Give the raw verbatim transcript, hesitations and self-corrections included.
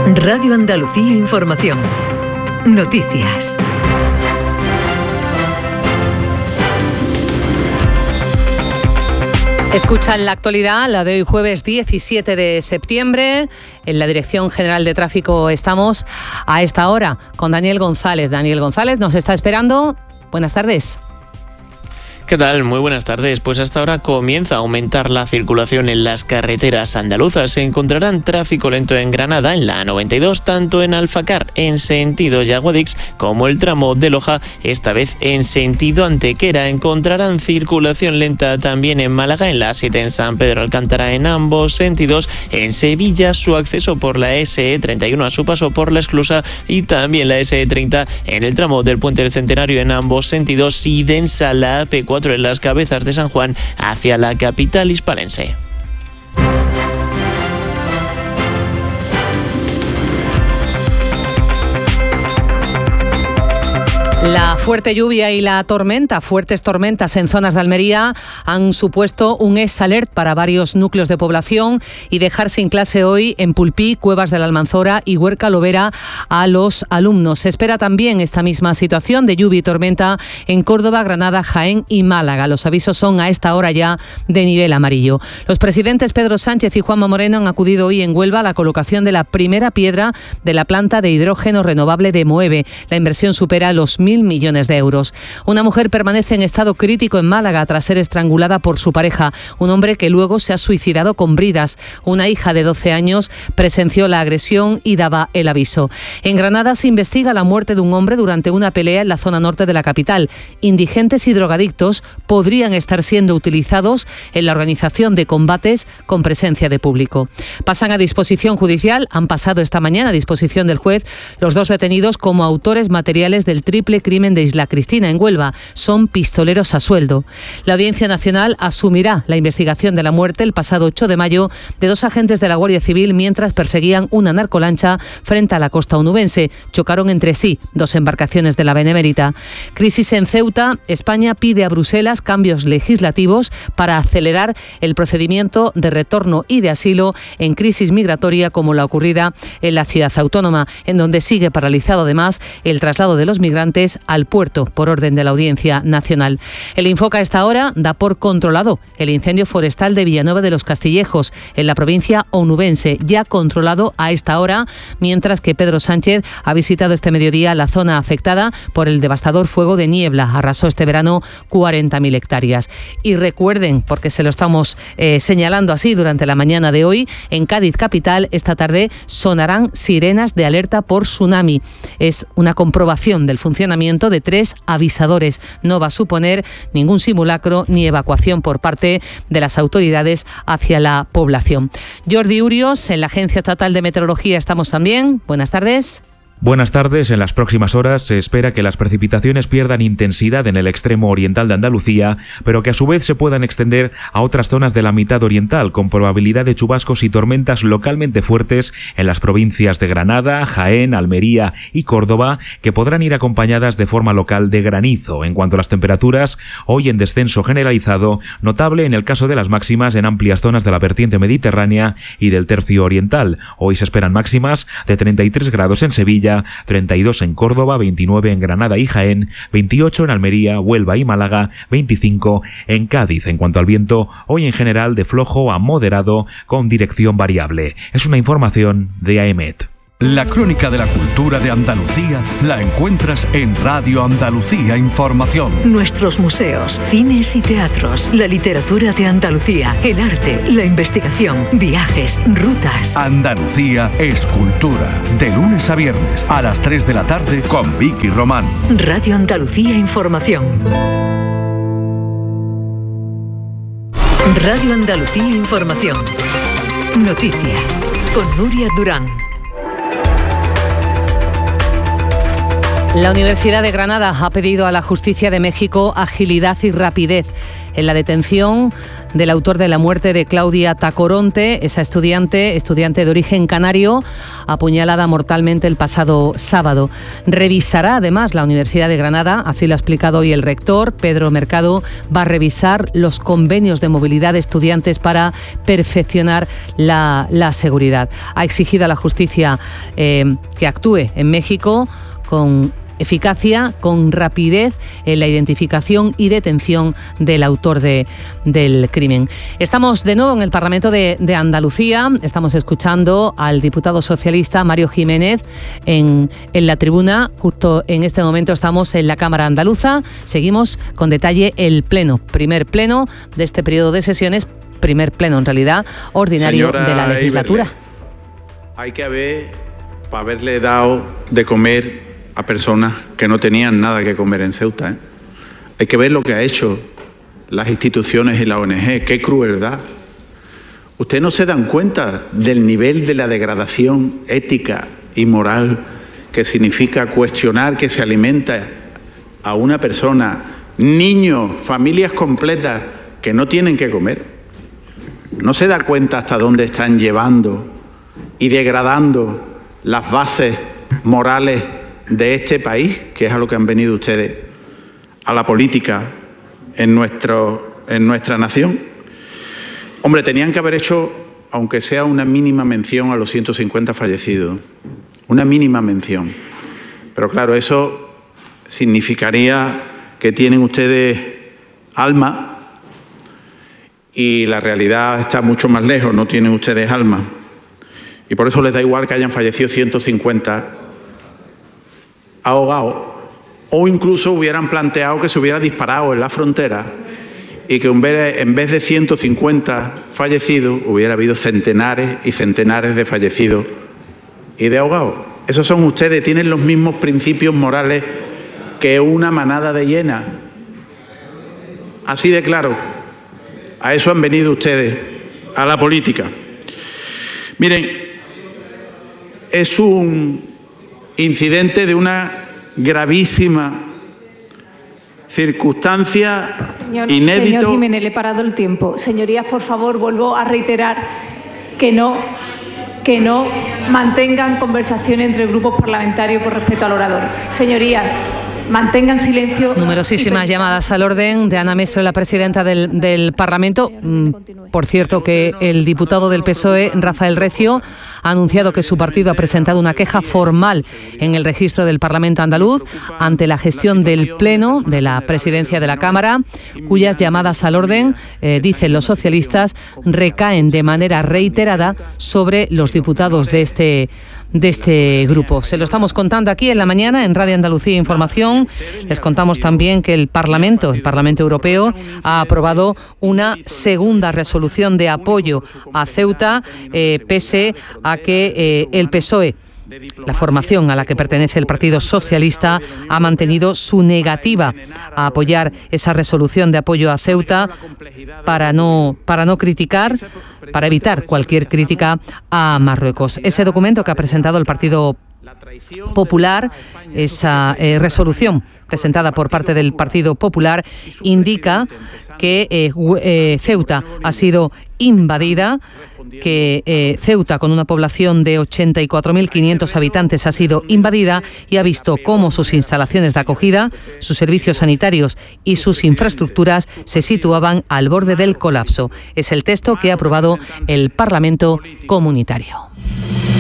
Radio Andalucía Información. Noticias. Escuchan la actualidad, la de hoy jueves diecisiete de septiembre. En la Dirección General de Tráfico estamos a esta hora con Daniel González. Daniel González nos está esperando. Buenas tardes. ¿Qué tal? Muy buenas tardes. Pues hasta ahora comienza a aumentar la circulación en las carreteras andaluzas. Se encontrarán tráfico lento en Granada, en la noventa y dos, tanto en Alfacar, en sentido Yaguadix, como el tramo de Loja, esta vez en sentido Antequera. Encontrarán circulación lenta también en Málaga, en la siete en San Pedro Alcántara, en ambos sentidos. En Sevilla, su acceso por la ese e treinta y uno a su paso por la Esclusa, y también la ese e treinta en el tramo del Puente del Centenario en ambos sentidos, y densa la a pe cuatro en las Cabezas de San Juan hacia la capital hispalense. La fuerte lluvia y la tormenta, fuertes tormentas en zonas de Almería, han supuesto un es alert para varios núcleos de población y dejar sin clase hoy en Pulpí, Cuevas de la Almanzora y Huerca Lovera a los alumnos. Se espera también esta misma situación de lluvia y tormenta en Córdoba, Granada, Jaén y Málaga. Los avisos son a esta hora ya de nivel amarillo. Los presidentes Pedro Sánchez y Juanma Moreno han acudido hoy en Huelva a la colocación de la primera piedra de la planta de hidrógeno renovable de Moeve. La inversión supera los mil millones de euros. Una mujer permanece en estado crítico en Málaga tras ser estrangulada por su pareja, un hombre que luego se ha suicidado con bridas. Una hija de doce años presenció la agresión y daba el aviso. En Granada se investiga la muerte de un hombre durante una pelea en la zona norte de la capital. Indigentes y drogadictos podrían estar siendo utilizados en la organización de combates con presencia de público. Pasan a disposición judicial, han pasado esta mañana a disposición del juez los dos detenidos como autores materiales del triple crimen de Isla Cristina en Huelva. Son pistoleros a sueldo. La Audiencia Nacional asumirá la investigación de la muerte el pasado ocho de mayo de dos agentes de la Guardia Civil mientras perseguían una narcolancha frente a la costa onubense. Chocaron entre sí dos embarcaciones de la Benemérita. Crisis en Ceuta. España pide a Bruselas cambios legislativos para acelerar el procedimiento de retorno y de asilo en crisis migratoria como la ocurrida en la ciudad autónoma, en donde sigue paralizado además el traslado de los migrantes al puerto por orden de la Audiencia Nacional. El Infoca a esta hora da por controlado el incendio forestal de Villanueva de los Castillejos en la provincia onubense, ya controlado a esta hora, mientras que Pedro Sánchez ha visitado este mediodía la zona afectada por el devastador fuego de niebla. Arrasó este verano cuarenta mil hectáreas. Y recuerden, porque se lo estamos eh, señalando así durante la mañana de hoy, en Cádiz capital esta tarde sonarán sirenas de alerta por tsunami. Es una comprobación del funcionamiento de tres avisadores. No va a suponer ningún simulacro ni evacuación por parte de las autoridades hacia la población. Jordi Urios, en la Agencia Estatal de Meteorología estamos también. Buenas tardes. Buenas tardes. En las próximas horas se espera que las precipitaciones pierdan intensidad en el extremo oriental de Andalucía, pero que a su vez se puedan extender a otras zonas de la mitad oriental, con probabilidad de chubascos y tormentas localmente fuertes en las provincias de Granada, Jaén, Almería y Córdoba, que podrán ir acompañadas de forma local de granizo. En cuanto a las temperaturas, hoy en descenso generalizado, notable en el caso de las máximas en amplias zonas de la vertiente mediterránea y del tercio oriental. Hoy se esperan máximas de treinta y tres grados en Sevilla, treinta y dos en Córdoba, veintinueve en Granada y Jaén, veintiocho en Almería, Huelva y Málaga, veinticinco en Cádiz. En cuanto al viento, hoy en general de flojo a moderado con dirección variable. Es una información de AEMET. La crónica de la cultura de Andalucía la encuentras en Radio Andalucía Información. Nuestros museos, cines y teatros, la literatura de Andalucía, el arte, la investigación, viajes, rutas. Andalucía es cultura. De lunes a viernes a las tres de la tarde con Vicky Román. Radio Andalucía Información. Radio Andalucía Información. Noticias con Nuria Durán. La Universidad de Granada ha pedido a la Justicia de México agilidad y rapidez en la detención del autor de la muerte de Claudia Tacoronte, esa estudiante, estudiante de origen canario, apuñalada mortalmente el pasado sábado. Revisará además la Universidad de Granada, así lo ha explicado hoy el rector, Pedro Mercado, va a revisar los convenios de movilidad de estudiantes para perfeccionar la, la seguridad. Ha exigido a la justicia eh, que actúe en México con eficacia, con rapidez en la identificación y detención del autor de, del crimen. Estamos de nuevo en el Parlamento de, de Andalucía, estamos escuchando al diputado socialista Mario Jiménez en, en la tribuna. Justo en este momento estamos en la Cámara Andaluza, seguimos con detalle el pleno, primer pleno de este periodo de sesiones, primer pleno en realidad ordinario Señora de la legislatura. Iberle, hay que haber, para haberle dado de comer a personas que no tenían nada que comer en Ceuta, ¿eh? Hay que ver lo que ha hecho las instituciones y la O N G, qué crueldad. ¿Ustedes no se dan cuenta del nivel de la degradación ética y moral que significa cuestionar que se alimenta a una persona, niños, familias completas que no tienen que comer? ¿No se da cuenta hasta dónde están llevando y degradando las bases morales de este país, que es a lo que han venido ustedes, a la política en, nuestro, en nuestra nación? Hombre, tenían que haber hecho, aunque sea una mínima mención a los ciento cincuenta fallecidos, una mínima mención. Pero claro, eso significaría que tienen ustedes alma y la realidad está mucho más lejos, no tienen ustedes alma. Y por eso les da igual que hayan fallecido ciento cincuenta ahogados, o incluso hubieran planteado que se hubiera disparado en la frontera y que en vez de ciento cincuenta fallecidos hubiera habido centenares y centenares de fallecidos y de ahogados. Esos son ustedes, tienen los mismos principios morales que una manada de hienas. Así de claro, a eso han venido ustedes, a la política. Miren, es un incidente de una gravísima circunstancia, señor, inédito. Señor Jiménez, le he parado el tiempo. Señorías, por favor, vuelvo a reiterar que no, que no mantengan conversación entre grupos parlamentarios por respeto al orador. Señorías, mantengan silencio. Numerosísimas y... llamadas al orden de Ana Mestre, la presidenta del, del Parlamento. Por cierto, que el diputado del P S O E, Rafael Recio, ha anunciado que su partido ha presentado una queja formal en el registro del Parlamento andaluz ante la gestión del Pleno de la presidencia de la Cámara, cuyas llamadas al orden, eh, dicen los socialistas, recaen de manera reiterada sobre los diputados de este de este grupo. Se lo estamos contando aquí en la mañana en Radio Andalucía Información. Les contamos también que el Parlamento, el Parlamento Europeo, ha aprobado una segunda resolución de apoyo a Ceuta, eh, pese a que eh, el P S O E, la formación a la que pertenece el Partido Socialista, ha mantenido su negativa a apoyar esa resolución de apoyo a Ceuta para no, para no criticar, para evitar cualquier crítica a Marruecos. Ese documento que ha presentado el Partido Popular, esa eh, resolución presentada por parte del Partido Popular, indica que eh, eh, Ceuta ha sido invadida, que eh, Ceuta, con una población de ochenta y cuatro mil quinientos habitantes, ha sido invadida y ha visto cómo sus instalaciones de acogida, sus servicios sanitarios y sus infraestructuras se situaban al borde del colapso. Es el texto que ha aprobado el Parlamento Comunitario.